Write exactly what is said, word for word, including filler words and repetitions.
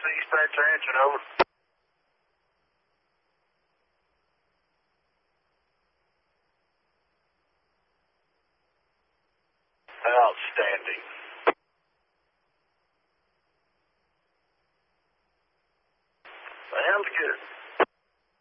East Patch Ranch and over. Outstanding. Sounds good.